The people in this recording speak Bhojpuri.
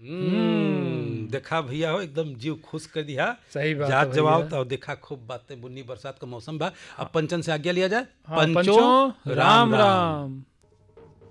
देखा भैया हो एकदम जीव खुश कर दिया। सही बात है जात भैया। जवाब तो देखा खूब बातें, बुन्नी बरसात का मौसम बा। अब पंचन से आज्ञा लिया जाए। हाँ, पंचों राम राम।